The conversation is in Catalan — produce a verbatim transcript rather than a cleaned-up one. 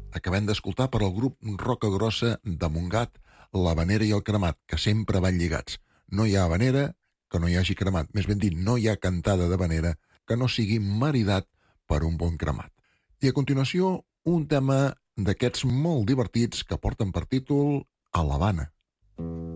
Acabem d'escoltar per al grup Roca Grossa de Montgat la habanera i el cremat, que sempre van lligats. No hi ha habanera que no hi hagi cremat. Més ben dit, no hi ha cantada d'habanera que no sigui maridat per un bon cremat. I a continuació, un tema d'aquests molt divertits que porten per títol A l'Havana.